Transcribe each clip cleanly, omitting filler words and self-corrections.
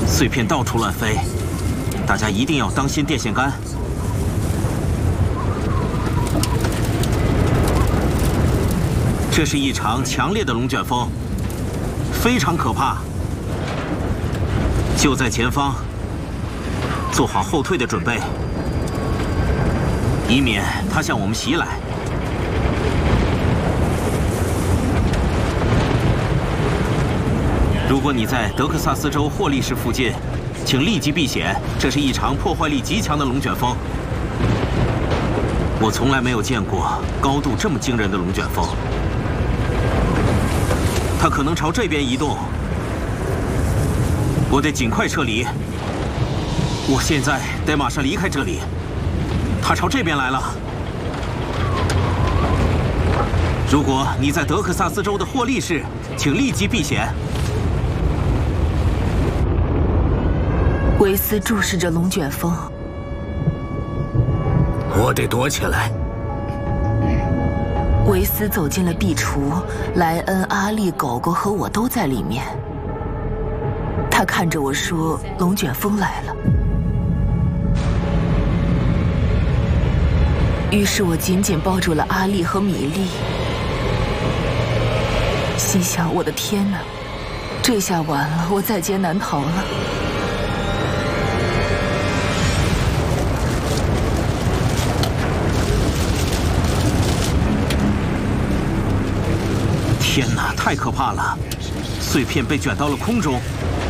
碎片到处乱飞，大家一定要当心电线杆。这是一场强烈的龙卷风，非常可怕。就在前方，做好后退的准备，以免它向我们袭来。 如果你在德克萨斯州霍利市附近，请立即避险。这是一场破坏力极强的龙卷风。我从来没有见过高度这么惊人的龙卷风。它可能朝这边移动，我得尽快撤离。我现在得马上离开这里。它朝这边来了。如果你在德克萨斯州的霍利市，请立即避险。 维斯注视着龙卷风， 我得躲起来。 维斯走进了壁橱，莱恩、阿丽、狗狗和我都在里面。他看着我说：“龙卷风来了。”于是我紧紧抱住了阿丽和米莉，心想：“我的天哪，这下完了，我在劫难逃了。” 天哪，太可怕了！碎片被卷到了空中。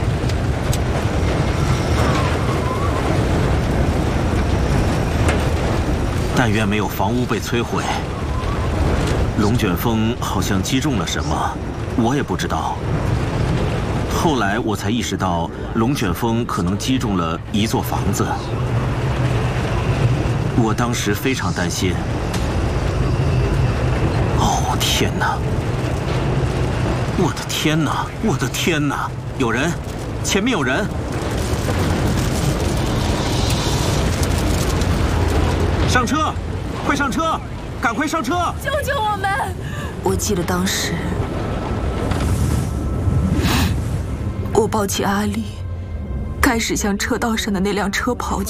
但愿没有房屋被摧毁。龙卷风好像击中了什么，我也不知道。后来我才意识到，龙卷风可能击中了一座房子。我当时非常担心。哦，天哪！ 我的天哪！我的天哪！有人，前面有人！上车，快上车，赶快上车！ 救救我们！我记得当时，我抱起阿丽，开始向车道上的那辆车跑去。